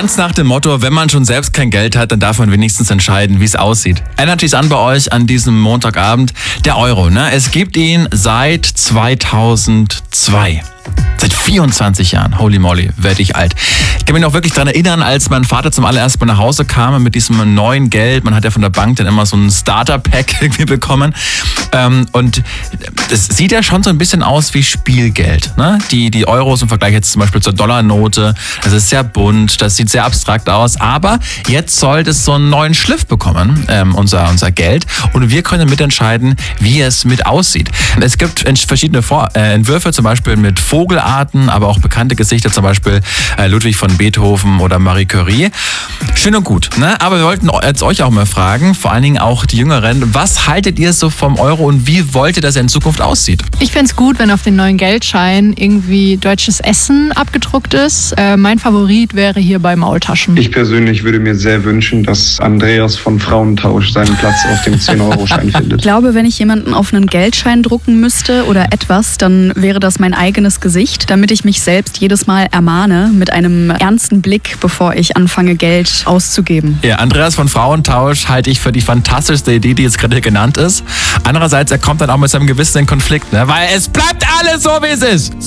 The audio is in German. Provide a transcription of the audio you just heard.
Ganz nach dem Motto, wenn man schon selbst kein Geld hat, dann darf man wenigstens entscheiden, wie es aussieht. Energy ist an bei euch an diesem Montagabend. Der Euro, ne? Es gibt ihn seit 2002. Seit 24 Jahren. Holy moly, werde ich alt. Ich kann mich noch wirklich daran erinnern, als mein Vater zum allerersten Mal nach Hause kam mit diesem neuen Geld. Man hat ja von der Bank dann immer so ein Starter-Pack irgendwie bekommen. Und es sieht ja schon so ein bisschen aus wie Spielgeld. Ne? Die Euros im Vergleich jetzt zum Beispiel zur Dollarnote. Das ist sehr bunt, das sieht sehr abstrakt aus. Aber jetzt soll es so einen neuen Schliff bekommen, unser Geld. Und wir können mitentscheiden, wie es mit aussieht. Es gibt verschiedene Entwürfe, zum Beispiel mit Vogelarten, aber auch bekannte Gesichter, zum Beispiel Ludwig von Beethoven oder Marie Curie. Schön und gut, ne? Aber wir wollten jetzt euch auch mal fragen, vor allen Dingen auch die Jüngeren, was haltet ihr so vom Euro und wie wollt ihr, dass er in Zukunft aussieht? Ich fände es gut, wenn auf den neuen Geldschein irgendwie deutsches Essen abgedruckt ist. Mein Favorit wäre hierbei Maultaschen. Ich persönlich würde mir sehr wünschen, dass Andreas von Frauentausch seinen Platz auf dem 10-Euro-Schein findet. Ich glaube, wenn ich jemanden auf einen Geldschein drucken müsste oder etwas, dann wäre das mein eigenes Gesicht, damit ich mich selbst jedes Mal ermahne mit einem ernsten Blick, bevor ich anfange, Geld auszugeben. Ja, Andreas von Frauentausch halte ich für die fantastischste Idee, die jetzt gerade genannt ist. Andererseits, er kommt dann auch mit seinem Gewissen in Konflikt, ne? Weil es bleibt alles so, wie es ist.